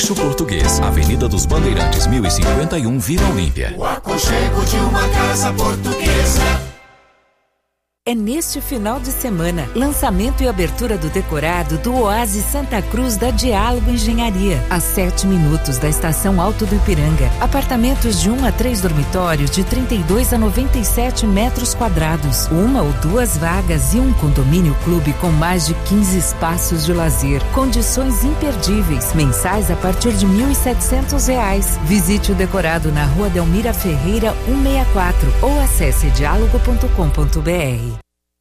Edifício Português, Avenida dos Bandeirantes, 1051, Vila Olímpia. O aconchego de uma casa portuguesa. É neste final de semana, lançamento e abertura do decorado do Oásis Santa Cruz da Diálogo Engenharia, a 7 minutos da Estação Alto do Ipiranga. Apartamentos de 1 a 3 dormitórios de 32 a 97 metros quadrados, 1 ou 2 vagas e um condomínio clube com mais de 15 espaços de lazer. Condições imperdíveis, mensais a partir de R$ 1.700. Visite o decorado na Rua Delmira Ferreira 164 ou acesse diálogo.com.br.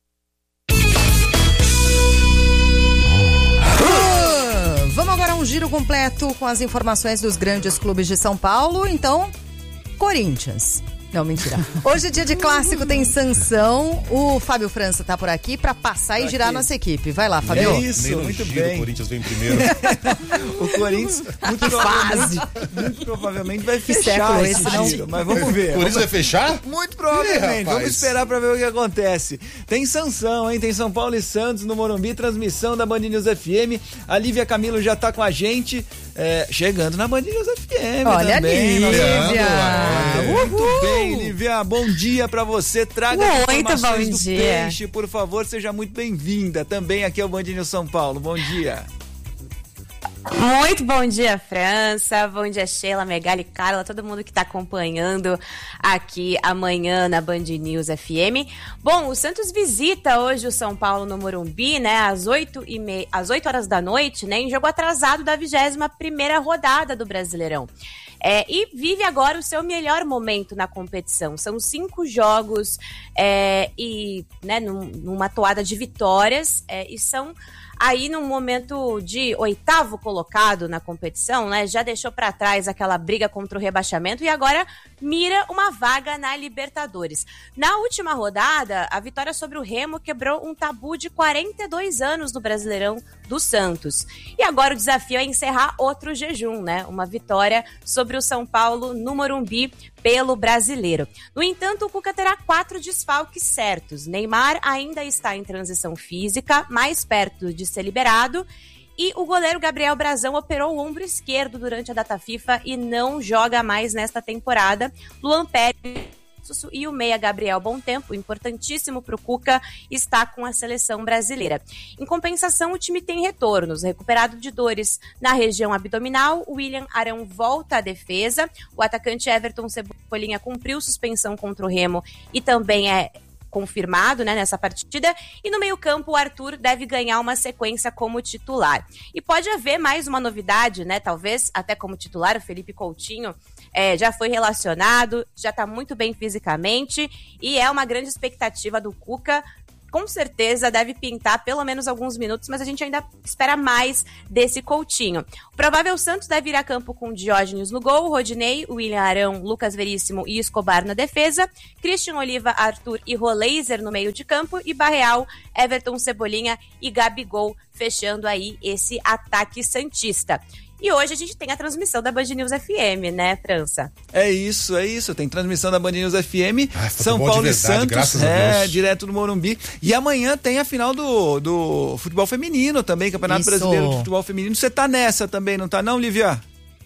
Vamos agora a um giro completo com as informações dos grandes clubes de São Paulo. Então, Corinthians. Não, mentira. Hoje é dia de clássico, tem Sansão. O Fábio França tá por aqui pra passar e girar nossa equipe. Vai lá, Fábio. É isso, muito bem. O Corinthians vem primeiro. O Corinthians muito provavelmente vai fechar esse giro, mas vamos ver. O Corinthians vai fechar? Muito provavelmente. Vamos esperar pra ver o que acontece. Tem Sansão, hein? Tem São Paulo e Santos no Morumbi, transmissão da Band News FM. A Lívia Camilo já tá com a gente, chegando na Band News FM. Olha também, a Lívia. Muito bem, Lívia, bom dia pra você. Traga informações do peixe, por favor, seja muito bem-vinda. Também aqui ao Band News São Paulo. Bom dia. Muito bom dia, França. Bom dia, Sheila, Megali, Carla, todo mundo que está acompanhando aqui amanhã na Band News FM. Bom, o Santos visita hoje o São Paulo no Morumbi, né, às 8 horas da noite, né, em jogo atrasado da 21ª rodada do Brasileirão. E vive agora o seu melhor momento na competição. São 5 jogos e, né, numa toada de vitórias, e são aí num momento de 8º colocado na competição, né, já deixou para trás aquela briga contra o rebaixamento e agora mira uma vaga na Libertadores. Na última rodada, a vitória sobre o Remo quebrou um tabu de 42 anos no Brasileirão do Santos. E agora o desafio é encerrar outro jejum, né, uma vitória sobre o São Paulo no Morumbi pelo Brasileiro. No entanto, o Cuca terá 4 desfalques certos. Neymar ainda está em transição física, mais perto de ser liberado, e o goleiro Gabriel Brazão operou o ombro esquerdo durante a data FIFA e não joga mais nesta temporada. Luan Pérez e o meia Gabriel Bontempo, importantíssimo para o Cuca, está com a seleção brasileira. Em compensação, o time tem retornos. Recuperado de dores na região abdominal, o William Arão volta à defesa. O atacante Everton Cebolinha cumpriu suspensão contra o Remo e também é confirmado, né, nessa partida. E no meio-campo, o Arthur deve ganhar uma sequência como titular. E pode haver mais uma novidade, né? Talvez até como titular, o Felipe Coutinho já foi relacionado, já está muito bem fisicamente e é uma grande expectativa do Cuca. Com certeza deve pintar pelo menos alguns minutos, mas a gente ainda espera mais desse Coutinho. O provável Santos deve ir a campo com Diógenes no gol, Rodinei, William Arão, Lucas Veríssimo e Escobar na defesa, Christian Oliva, Arthur e Roleiser no meio de campo e Barreal, Everton Cebolinha e Gabigol fechando aí esse ataque santista. E hoje a gente tem a transmissão da Band News FM, né, França? É isso. Tem transmissão da Band News FM, São Paulo verdade, e Santos, graças a Deus. Direto do Morumbi. E amanhã tem a final do futebol feminino também, Campeonato Brasileiro de Futebol Feminino. Você tá nessa também, não tá não, Lívia?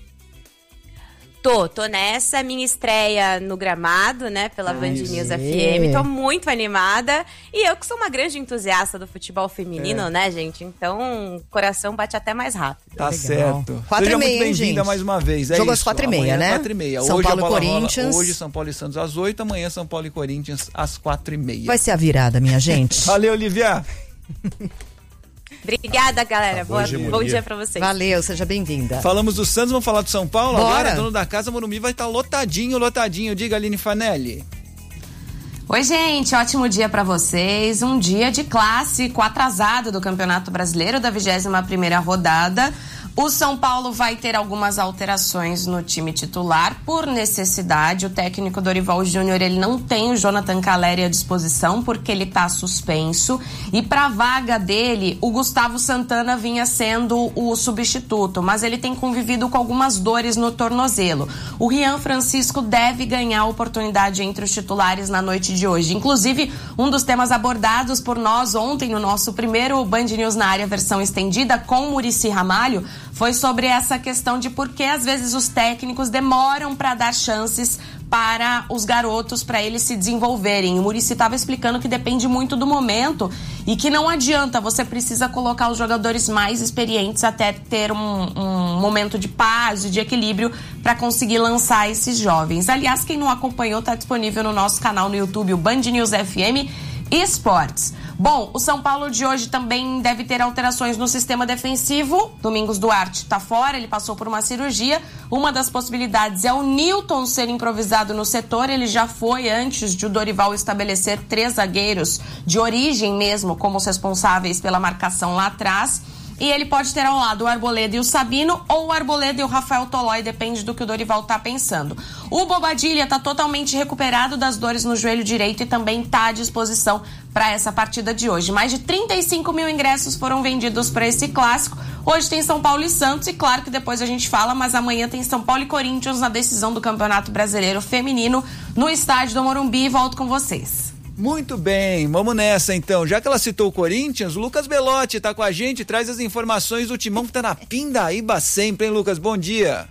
Tô nessa, minha estreia no gramado, né, pela Band News FM, tô muito animada, e eu que sou uma grande entusiasta do futebol feminino, né, gente, então o coração bate até mais rápido. Tá certo. 4h30, Seja muito bem-vinda gente. mais uma vez. Jogo isso. às 4h30, né? 4h30. São Hoje Paulo a e bola Corinthians. Hoje São Paulo e Santos às 8, amanhã São Paulo e Corinthians às 4h30. Vai ser a virada, minha gente. Valeu, Lívia. Obrigada, galera. Bom dia pra vocês. Valeu, seja bem-vinda. Falamos do Santos, vamos falar do São Paulo? Bora. Agora, dono da casa, Morumbi vai estar lotadinho. Diga, Aline Fanelli. Oi, gente, ótimo dia pra vocês. Um dia de clássico atrasado do Campeonato Brasileiro da 21ª rodada. O São Paulo vai ter algumas alterações no time titular por necessidade. O técnico Dorival Júnior, ele não tem o Jonathan Calleri à disposição porque ele está suspenso. E para a vaga dele, o Gustavo Santana vinha sendo o substituto, mas ele tem convivido com algumas dores no tornozelo. O Rian Francisco deve ganhar a oportunidade entre os titulares na noite de hoje. Inclusive, um dos temas abordados por nós ontem no nosso primeiro Band News na área versão estendida com o Muricy Ramalho foi sobre essa questão de por que às vezes os técnicos demoram para dar chances para os garotos, para eles se desenvolverem. O Muricy estava explicando que depende muito do momento e que não adianta, você precisa colocar os jogadores mais experientes até ter um momento de paz e de equilíbrio para conseguir lançar esses jovens. Aliás, quem não acompanhou, está disponível no nosso canal no YouTube, o Band News FM Esportes. Bom, o São Paulo de hoje também deve ter alterações no sistema defensivo. Domingos Duarte está fora, ele passou por uma cirurgia. Uma das possibilidades é o Newton ser improvisado no setor. Ele já foi antes de o Dorival estabelecer 3 zagueiros de origem mesmo como os responsáveis pela marcação lá atrás. E ele pode ter ao lado o Arboleda e o Sabino, ou o Arboleda e o Rafael Tolói, depende do que o Dorival está pensando. O Bobadilla está totalmente recuperado das dores no joelho direito e também está à disposição para essa partida de hoje. Mais de 35 mil ingressos foram vendidos para esse clássico. Hoje tem São Paulo e Santos, e claro que depois a gente fala, mas amanhã tem São Paulo e Corinthians na decisão do Campeonato Brasileiro Feminino no estádio do Morumbi. Volto com vocês. Muito bem, vamos nessa então. Já que ela citou o Corinthians, o Lucas Belotti tá com a gente, traz as informações do Timão que tá na Pindaíba sempre, hein, Lucas? Bom dia.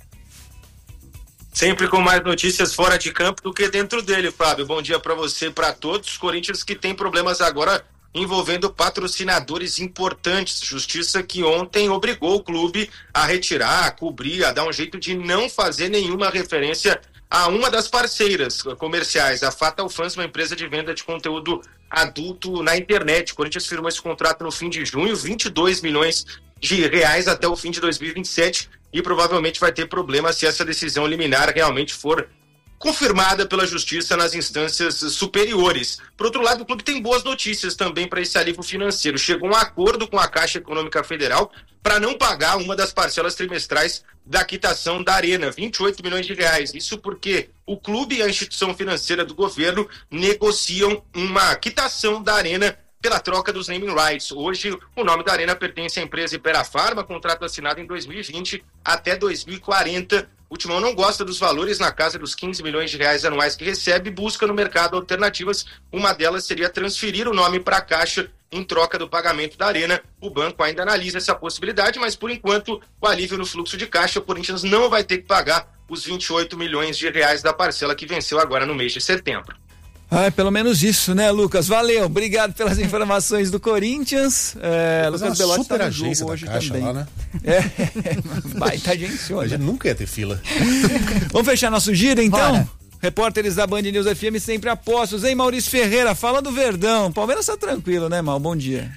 Sempre com mais notícias fora de campo do que dentro dele, Fábio. Bom dia para você e para todos. Corinthians que tem problemas agora envolvendo patrocinadores importantes. Justiça que ontem obrigou o clube a retirar, a cobrir, a dar um jeito de não fazer nenhuma referência a uma das parceiras comerciais, a Fatal Fans, uma empresa de venda de conteúdo adulto na internet. O Corinthians firmou esse contrato no fim de junho, 22 milhões de reais até o fim de 2027, e provavelmente vai ter problema se essa decisão liminar realmente for confirmada pela Justiça nas instâncias superiores. Por outro lado, o clube tem boas notícias também para esse alívio financeiro. Chegou a um acordo com a Caixa Econômica Federal para não pagar uma das parcelas trimestrais da quitação da Arena, 28 milhões de reais. Isso porque o clube e a instituição financeira do governo negociam uma quitação da Arena pela troca dos naming rights. Hoje, o nome da Arena pertence à empresa Iperafarma, contrato assinado em 2020 até 2040. O Timão não gosta dos valores na casa dos 15 milhões de reais anuais que recebe, busca no mercado alternativas. Uma delas seria transferir o nome para a Caixa em troca do pagamento da Arena. O banco ainda analisa essa possibilidade, mas por enquanto o alívio no fluxo de caixa, o Corinthians não vai ter que pagar os 28 milhões de reais da parcela que venceu agora no mês de setembro. Pelo menos isso, né, Lucas? Valeu, obrigado pelas informações do Corinthians. Lucas Belotti tá no jogo hoje também. Lá, né? Baita agenciona. A gente nunca ia ter fila. Vamos fechar nosso giro, então? Bora. Repórteres da Band News FM sempre apostos, hein, Maurício Ferreira? Fala do Verdão. Palmeiras tá tranquilo, né, Mal? Bom dia.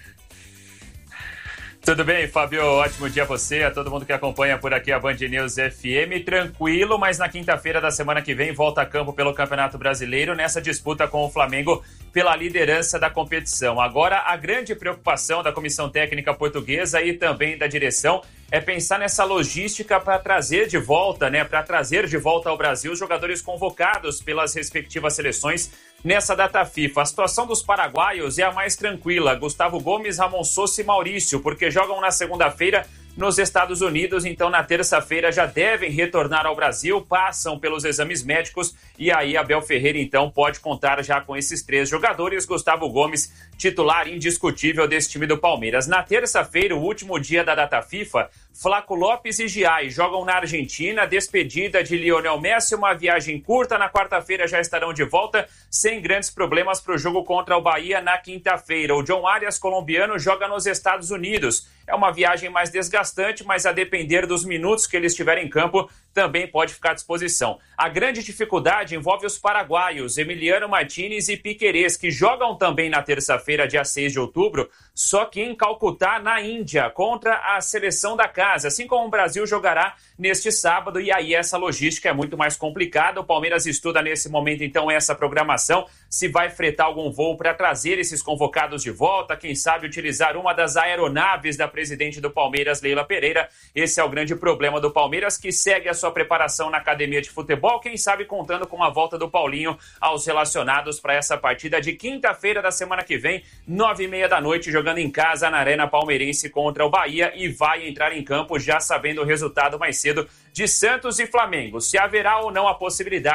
Tudo bem, Fábio? Ótimo dia a você, a todo mundo que acompanha por aqui a Band News FM. Tranquilo, mas na quinta-feira da semana que vem volta a campo pelo Campeonato Brasileiro nessa disputa com o Flamengo pela liderança da competição. Agora, a grande preocupação da comissão técnica portuguesa e também da direção é pensar nessa logística para trazer de volta, ao Brasil os jogadores convocados pelas respectivas seleções nessa data FIFA. A situação dos paraguaios é a mais tranquila. Gustavo Gomes, Ramon Sousa e Maurício, porque jogam na segunda-feira nos Estados Unidos, então na terça-feira já devem retornar ao Brasil, passam pelos exames médicos e aí Abel Ferreira então pode contar já com esses 3 jogadores. Gustavo Gomes, titular indiscutível desse time do Palmeiras. Na terça-feira, o último dia da data FIFA, Flaco Lopes e Giai jogam na Argentina, despedida de Lionel Messi, uma viagem curta. Na quarta-feira já estarão de volta, sem grandes problemas para o jogo contra o Bahia na quinta-feira. O John Arias, colombiano, joga nos Estados Unidos. É uma viagem mais desgastante, mas a depender dos minutos que ele estiver em campo, também pode ficar à disposição. A grande dificuldade envolve os paraguaios, Emiliano Martínez e Piquerez, que jogam também na terça-feira, dia 6 de outubro, só que em Calcutá, na Índia, contra a seleção da casa, assim como o Brasil jogará neste sábado, e aí essa logística é muito mais complicada. O Palmeiras estuda nesse momento, então, essa programação, se vai fretar algum voo para trazer esses convocados de volta, quem sabe utilizar uma das aeronaves da presidente do Palmeiras, Leila Pereira. Esse é o grande problema do Palmeiras, que segue a sua preparação na academia de futebol, quem sabe contando com a volta do Paulinho aos relacionados para essa partida de quinta-feira da semana que vem, 9h30 da noite, jogando em casa na Arena Palmeirense contra o Bahia, e vai entrar em campo já sabendo o resultado mais cedo de Santos e Flamengo. Se haverá ou não a possibilidade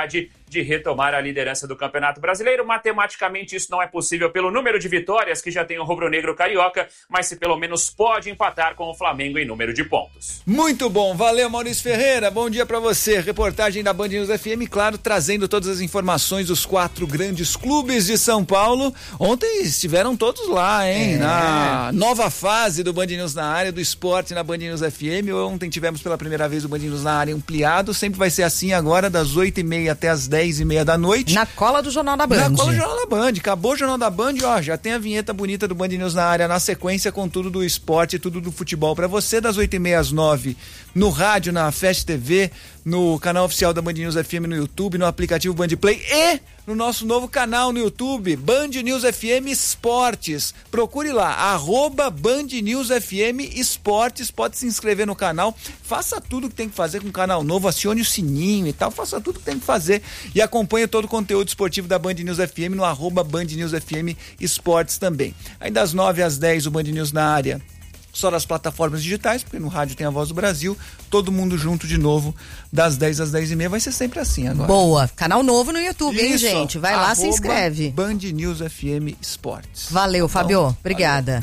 de retomar a liderança do Campeonato Brasileiro. Matematicamente isso não é possível pelo número de vitórias que já tem o rubro-negro carioca, mas se pelo menos pode empatar com o Flamengo em número de pontos. Muito bom, valeu Maurício Ferreira, bom dia pra você. Reportagem da Band News FM, claro, trazendo todas as informações dos 4 grandes clubes de São Paulo. Ontem estiveram todos lá, hein? Na nova fase do Band News na área, do esporte na Band News FM. Ontem tivemos pela primeira vez o Band News na área ampliado, sempre vai ser assim agora, das 8h30 até as 10h30 da noite. Na cola do Jornal da Band. Na cola do Jornal da Band. Acabou o Jornal da Band, ó, já tem a vinheta bonita do Band News na área na sequência, com tudo do esporte e tudo do futebol pra você, das 8h30 às 9h, no rádio, na Fast TV, no canal oficial da Band News FM no YouTube, no aplicativo Band Play e no nosso novo canal no YouTube, Band News FM Esportes. Procure lá, @Band News FM Esportes, pode se inscrever no canal, faça tudo que tem que fazer com o canal novo, acione o sininho e tal, faça tudo que tem que fazer e acompanhe todo o conteúdo esportivo da Band News FM no @Band News FM Esportes também. Aí das 9 às 10 o Band News na área, só nas plataformas digitais, porque no rádio tem a Voz do Brasil, todo mundo junto de novo, das 10 às 10h30, vai ser sempre assim agora. Boa, canal novo no YouTube, Isso, hein, gente? Vai lá, se inscreve. Band News FM Esportes. Valeu, Fábio, obrigada.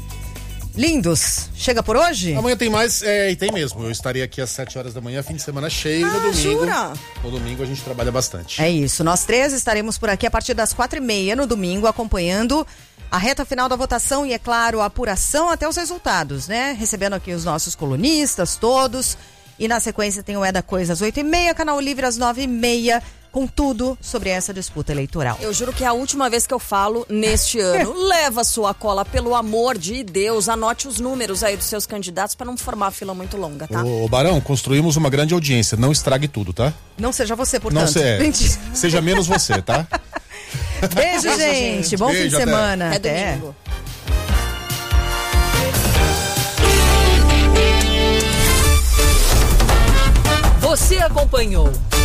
Lindos, chega por hoje? Amanhã tem mais, e tem mesmo. Eu estarei aqui às 7 horas da manhã, fim de semana cheio. No domingo. Jura? No domingo a gente trabalha bastante. É isso, nós 3 estaremos por aqui a partir das 4h30 no domingo, acompanhando a reta final da votação e, é claro, a apuração até os resultados, né? Recebendo aqui os nossos colunistas, todos. E na sequência tem o É da Coisa às 8h30, Canal Livre às 9h30, com tudo sobre essa disputa eleitoral. Eu juro que é a última vez que eu falo neste ano. Leva sua cola, pelo amor de Deus. Anote os números aí dos seus candidatos para não formar fila muito longa, tá? Ô, Barão, construímos uma grande audiência. Não estrague tudo, tá? Não seja você, portanto. Não seja menos você, tá? Beijo, gente. Bom fim de semana. Até domingo. Você acompanhou